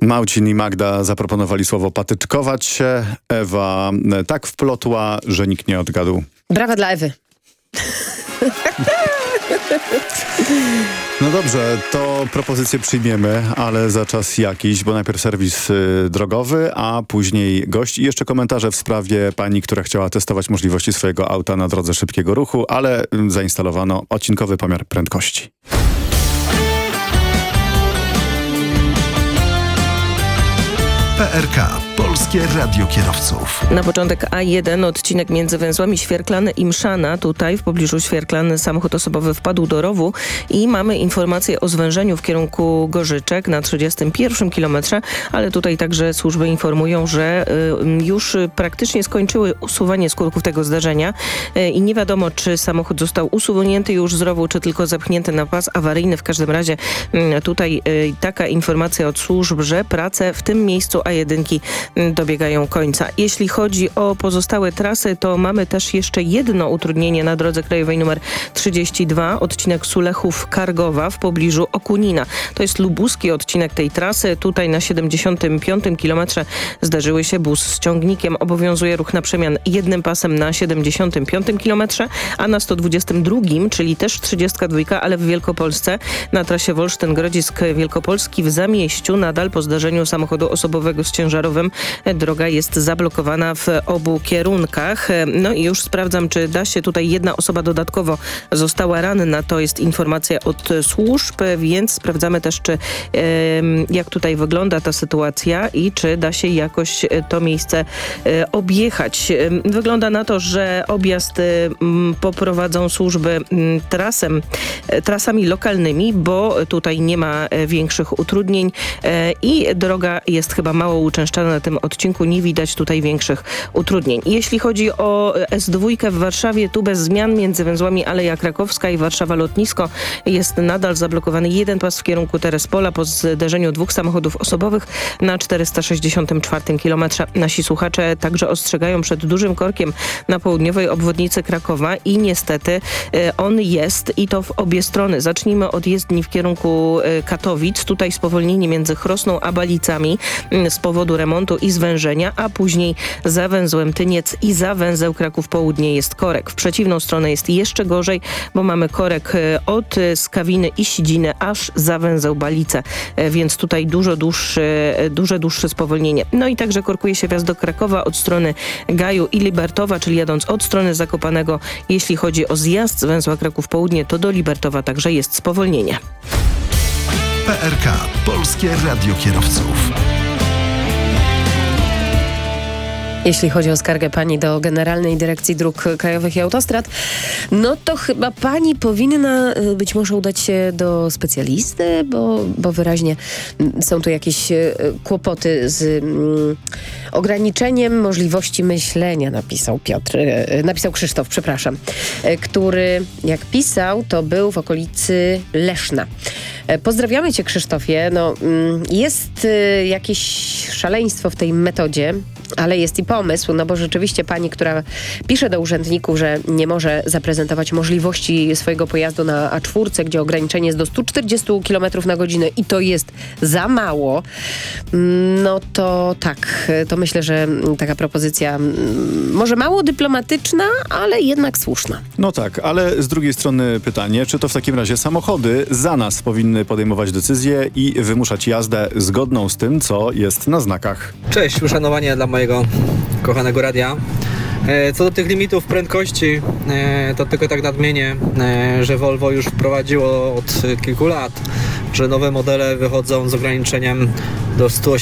Małcin i Magda zaproponowali słowo patyczkować się. Ewa tak wplotła, że nikt nie odgadł. Brawa dla Ewy. No dobrze, to propozycję przyjmiemy, ale za czas jakiś, bo najpierw serwis drogowy, a później gość i jeszcze komentarze w sprawie pani, która chciała testować możliwości swojego auta na drodze szybkiego ruchu, ale zainstalowano odcinkowy pomiar prędkości. PRK. Polskie Radio Kierowców. Na początek A1, odcinek między węzłami Świerklany i Mszana. Tutaj w pobliżu Świerklany samochód osobowy wpadł do rowu i mamy informację o zwężeniu w kierunku Gorzyczek na 31 kilometrze, ale tutaj także służby informują, że już praktycznie skończyły usuwanie skutków tego zdarzenia i nie wiadomo, czy samochód został usunięty już z rowu, czy tylko zepchnięty na pas awaryjny. W każdym razie tutaj taka informacja od służb, że prace w tym miejscu A1 dobiegają końca. Jeśli chodzi o pozostałe trasy, to mamy też jeszcze jedno utrudnienie na drodze krajowej nr 32, odcinek Sulechów-Kargowa w pobliżu Okunina. To jest lubuski odcinek tej trasy. Tutaj na 75 kilometrze zdarzyły się bus z ciągnikiem. Obowiązuje ruch na przemian jednym pasem na 75 kilometrze, a na 122, czyli też 32, ale w Wielkopolsce na trasie Wolsztyn-Grodzisk-Wielkopolski w Zamieściu nadal po zdarzeniu samochodu osobowego z ciężarowym droga jest zablokowana w obu kierunkach. No i już sprawdzam, czy da się tutaj jedna osoba dodatkowo została ranna. To jest informacja od służb, więc sprawdzamy też, czy jak tutaj wygląda ta sytuacja i czy da się jakoś to miejsce objechać. Wygląda na to, że objazd poprowadzą służby trasami lokalnymi, bo tutaj nie ma większych utrudnień i droga jest chyba mało uczęszczana na tym odcinku. Nie widać tutaj większych utrudnień. Jeśli chodzi o S2 w Warszawie, tu bez zmian między węzłami Aleja Krakowska i Warszawa Lotnisko jest nadal zablokowany jeden pas w kierunku Terespola po zderzeniu dwóch samochodów osobowych na 464 kilometrze. Nasi słuchacze także ostrzegają przed dużym korkiem na południowej obwodnicy Krakowa i niestety on jest i to w obie strony. Zacznijmy od jezdni w kierunku Katowic. Tutaj spowolnienie między Chrosną a Balicami z powodu remontu i zwężenia, a później za węzłem Tyniec i za węzeł Kraków Południe jest korek. W przeciwną stronę jest jeszcze gorzej, bo mamy korek od Skawiny i Sidziny aż za węzeł Balice, więc tutaj dużo dłuższe spowolnienie. No i także korkuje się wjazd do Krakowa od strony Gaju i Libertowa, czyli jadąc od strony Zakopanego. Jeśli chodzi o zjazd z węzła Kraków Południe, to do Libertowa także jest spowolnienie. PRK. Polskie Radio Kierowców. Jeśli chodzi o skargę pani do Generalnej Dyrekcji Dróg Krajowych i Autostrad, no to chyba pani powinna być może udać się do specjalisty, bo wyraźnie są tu jakieś kłopoty z ograniczeniem możliwości myślenia, napisał Krzysztof, który jak pisał, to był w okolicy Leszna. Pozdrawiamy cię, Krzysztofie. No, jest jakieś szaleństwo w tej metodzie, ale jest i pomysł, no bo rzeczywiście pani, która pisze do urzędników, że nie może zaprezentować możliwości swojego pojazdu na A4, gdzie ograniczenie jest do 140 km na godzinę i to jest za mało, no to tak, to myślę, że taka propozycja może mało dyplomatyczna, ale jednak słuszna. No tak, ale z drugiej strony pytanie, czy to w takim razie samochody za nas powinny podejmować decyzje i wymuszać jazdę zgodną z tym, co jest na znakach. Cześć, uszanowanie dla mojego kochanego radia. Co do tych limitów prędkości, to tylko tak nadmienię, że Volvo już wprowadziło od kilku lat, że nowe modele wychodzą z ograniczeniem do 180